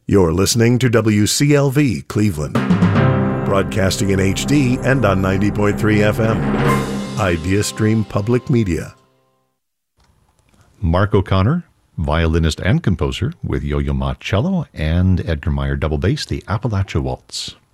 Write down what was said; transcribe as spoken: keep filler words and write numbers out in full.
You're listening to W C L V Cleveland, broadcasting in H D and on ninety point three F M. IdeaStream Public Media. Mark O'Connor, violinist and composer with Yo-Yo Ma cello and Edgar Meyer double bass, the Appalachia Waltz.